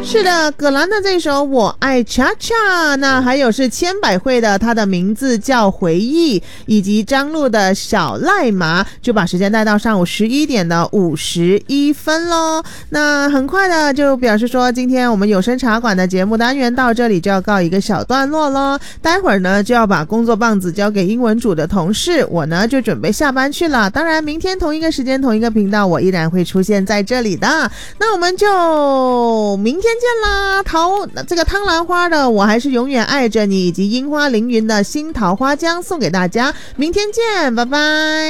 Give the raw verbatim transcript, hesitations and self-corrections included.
是的，葛兰的这首我爱恰恰，那还有是千百惠的他的名字叫回忆，以及张璐的小赖麻，就把时间带到上午十一点的五十一分咯。那很快的就表示说，今天我们有声茶馆的节目单元到这里就要告一个小段落咯。待会儿呢就要把工作棒子交给英文组的同事，我呢就准备下班去了。当然明天同一个时间同一个频道我依然会出现在这里的。那我们就明天见啦。桃这个汤兰花的我还是永远爱着你，以及樱花凌云的新桃花江送给大家，明天见，拜拜。